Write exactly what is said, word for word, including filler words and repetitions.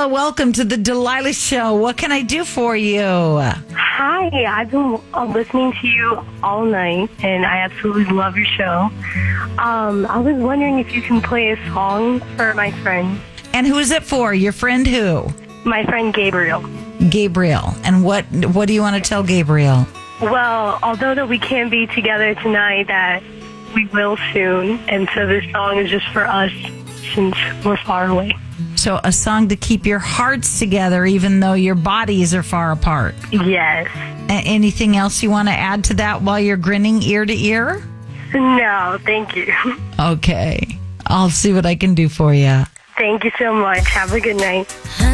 Delilah, welcome to the Delilah Show. What can I do for you? Hi, I've been uh, listening to you all night, and I absolutely love your show. Um, I was wondering if you can play a song for my friend. And who is it for? Your friend who? My friend Gabriel. Gabriel. And what what do you want to tell Gabriel? Well, although that we can't be together tonight, that we will soon, and so this song is just for us since we're far away. So a song to keep your hearts together even though your bodies are far apart. Yes. A- anything else you want to add to that while you're grinning ear to ear? No, thank you. Okay. I'll see what I can do for you. Thank you so much. Have a good night.